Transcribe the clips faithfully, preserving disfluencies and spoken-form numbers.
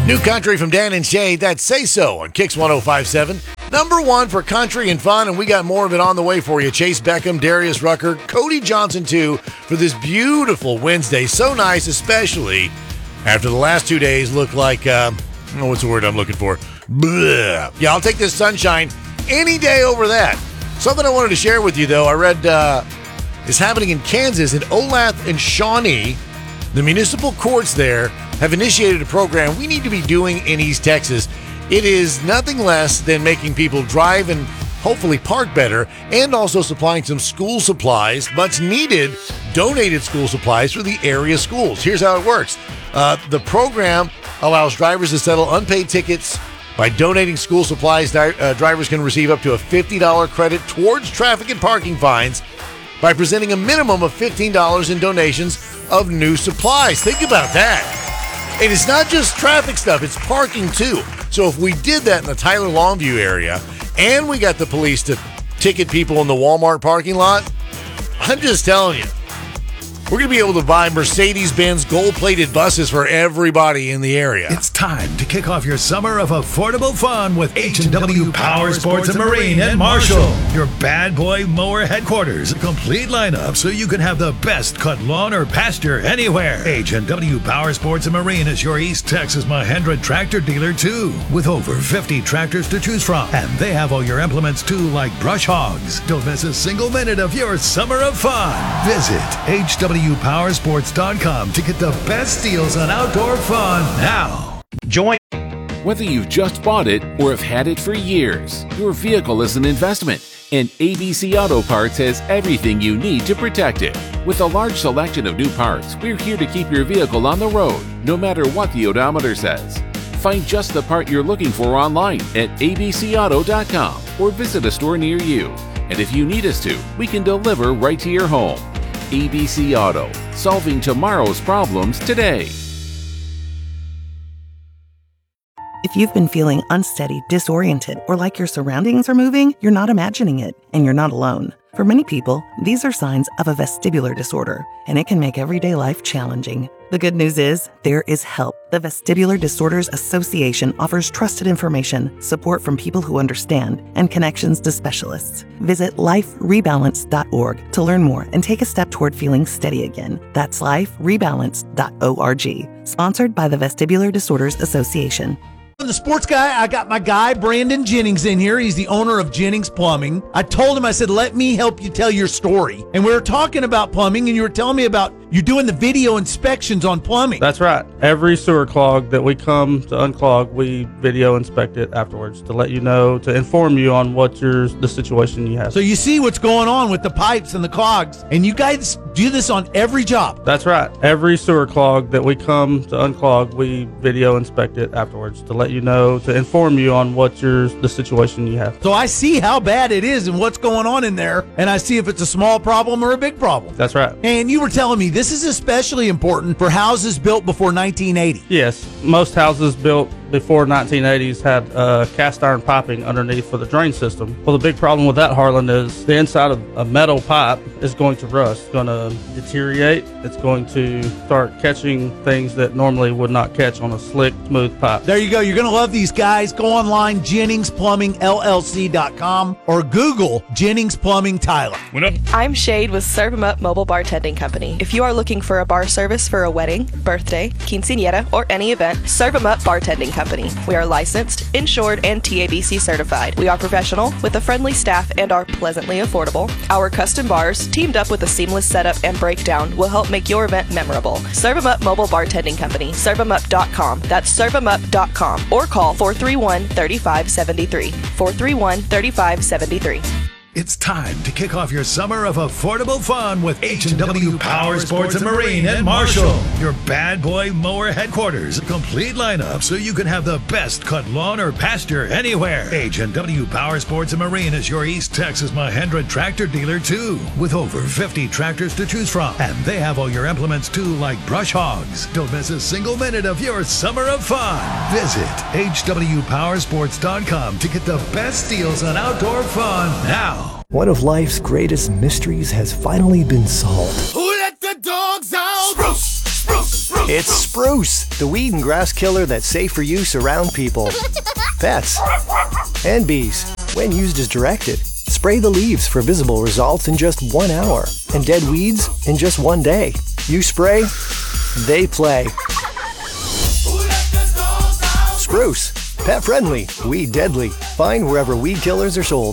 New country from Dan and Shay, that's Say So on Kicks one oh five point seven. Number one for country and fun, and we got more of it on the way for you. Chase Beckham, Darius Rucker, Cody Johnson, too, for this beautiful Wednesday. So nice, especially after the last two days look like, uh, oh, what's the word I'm looking for? Bleh. Yeah, I'll take this sunshine any day over that. Something I wanted to share with you, though, I read uh, is happening in Kansas, in Olathe and Shawnee. The municipal courts there have initiated a program we need to be doing in East Texas. It is nothing less than making people drive and hopefully park better, and also supplying some school supplies, much needed donated school supplies for the area schools. Here's how it works. Uh, the program allows drivers to settle unpaid tickets. By donating school supplies, di- uh, drivers can receive up to a fifty dollars credit towards traffic and parking fines by presenting a minimum of fifteen dollars in donations of new supplies. Think about that. And it's not just traffic stuff, it's parking too. So if we did that in the Tyler Longview area, and we got the police to ticket people in the Walmart parking lot, I'm just telling you, we're going to be able to buy Mercedes-Benz gold-plated buses for everybody in the area. It's time to kick off your summer of affordable fun with H and W Power Sports and Marine in Marshall. Your bad boy mower headquarters. A complete lineup so you can have the best cut lawn or pasture anywhere. H and W Power Sports and Marine is your East Texas Mahindra tractor dealer too, with over fifty tractors to choose from. And they have all your implements too, like brush hogs. Don't miss a single minute of your summer of fun. Visit H W power sports dot com to get the best deals on outdoor fun now. Join. Whether you've just bought it or have had it for years, your vehicle is an investment, and A B C Auto Parts has everything you need to protect it. With a large selection of new parts, we're here to keep your vehicle on the road, no matter what the odometer says. Find just the part you're looking for online at A B C auto dot com or visit a store near you. And if you need us to, we can deliver right to your home. A B C Auto, solving tomorrow's problems today. If you've been feeling unsteady, disoriented, or like your surroundings are moving, you're not imagining it, and you're not alone. For many people, these are signs of a vestibular disorder, and it can make everyday life challenging. The good news is, there is help. The Vestibular Disorders Association offers trusted information, support from people who understand, and connections to specialists. Visit life rebalance dot org to learn more and take a step toward feeling steady again. That's life rebalance dot org. Sponsored by the Vestibular Disorders Association. The sports guy, I got my guy, Brandon Jennings, in here. He's the owner of Jennings Plumbing. I told him, I said, let me help you tell your story. And we were talking about plumbing, and you were telling me about you doing the video inspections on plumbing. That's right. Every sewer clog that we come to unclog, we video inspect it afterwards to let you know, to inform you on what your the situation you have. So you see what's going on with the pipes and the clogs, and you guys do this on every job. That's right. Every sewer clog that we come to unclog, we video inspect it afterwards to let you know, to inform you on what your the situation you have. So I see how bad it is and what's going on in there, and I see if it's a small problem or a big problem. That's right. And you were telling me this is especially important for houses built before nineteen eighty. Yes, most houses built before nineteen eighties had uh, cast iron piping underneath for the drain system. Well, the big problem with that, Harlan, is the inside of a metal pipe is going to rust, it's going to deteriorate, it's going to start catching things that normally would not catch on a slick, smooth pipe. There you go. You're going to love these guys. Go online, Jennings Plumbing L L C dot com, or Google Jennings Plumbing Tyler. I'm Shade with Serve 'em Up Mobile Bartending Company. If you are looking for a bar service for a wedding, birthday, quinceañera, or any event, Serve 'em Up Bartending Company. We are licensed, insured, and T A B C certified. We are professional with a friendly staff and are pleasantly affordable. Our custom bars, teamed up with a seamless setup and breakdown, will help make your event memorable. Serve 'em Up Mobile Bartending Company, serve em up dot com. That's serve em up dot com, or call four three one, three five seven three. four three one, three five seven three. It's time to kick off your summer of affordable fun with H and W Power Sports and Marine in Marshall. Your bad boy mower headquarters. A complete lineup so you can have the best cut lawn or pasture anywhere. H and W Power Sports and Marine is your East Texas Mahindra tractor dealer too, with over fifty tractors to choose from. And they have all your implements too, like brush hogs. Don't miss a single minute of your summer of fun. Visit H W power sports dot com to get the best deals on outdoor fun now. One of life's greatest mysteries has finally been solved. Who let the dogs out? Spruce, spruce, spruce. It's Spruce, the weed and grass killer that's safe for use around people, pets, and bees. When used as directed, spray the leaves for visible results in just one hour and dead weeds in just one day. You spray, they play. Spruce, pet friendly, weed deadly. Find wherever weed killers are sold.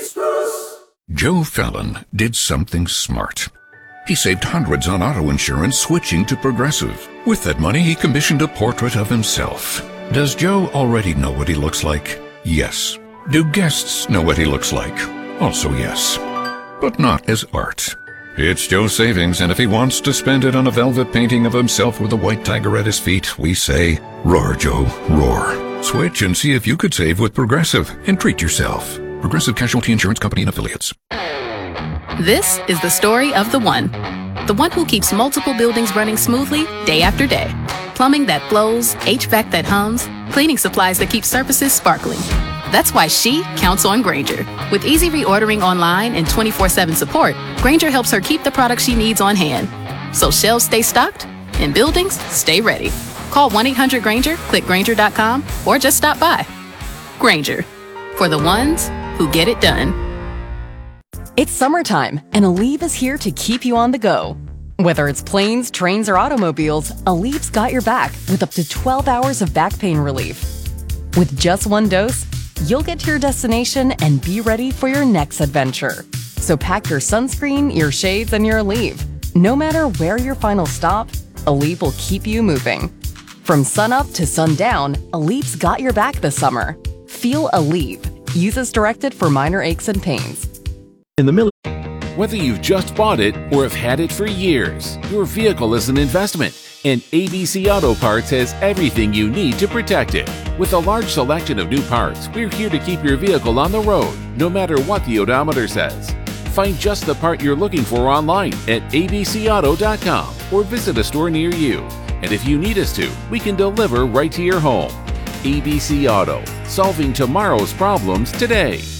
Joe Fallon did something smart. He saved hundreds on auto insurance switching to Progressive. With that money, he commissioned a portrait of himself. Does Joe already know what he looks like? Yes. Do guests know what he looks like? Also yes. But not as art. It's Joe's savings, and if he wants to spend it on a velvet painting of himself with a white tiger at his feet, we say, roar, Joe, roar. Switch and see if you could save with Progressive and treat yourself. Progressive Casualty Insurance Company and Affiliates. This is the story of the one. The one who keeps multiple buildings running smoothly day after day. Plumbing that flows, H V A C that hums, cleaning supplies that keep surfaces sparkling. That's why she counts on Grainger. With easy reordering online and twenty-four seven support, Grainger helps her keep the products she needs on hand. So shelves stay stocked and buildings stay ready. Call one eight hundred Grainger, click Grainger dot com, or just stop by. Grainger, for the ones who get it done. It's summertime, and Aleve is here to keep you on the go. Whether it's planes, trains, or automobiles, Aleve's got your back with up to twelve hours of back pain relief. With just one dose, you'll get to your destination and be ready for your next adventure. So pack your sunscreen, your shades, and your Aleve. No matter where your final stop, Aleve will keep you moving. From sunup to sundown, Aleve's got your back this summer. Feel Aleve. Use as directed for minor aches and pains. In the middle. Whether you've just bought it or have had it for years, your vehicle is an investment, and A B C Auto Parts has everything you need to protect it. With a large selection of new parts, we're here to keep your vehicle on the road, no matter what the odometer says. Find just the part you're looking for online at A B C auto dot com or visit a store near you. And if you need us to, we can deliver right to your home. A B C Auto, solving tomorrow's problems today.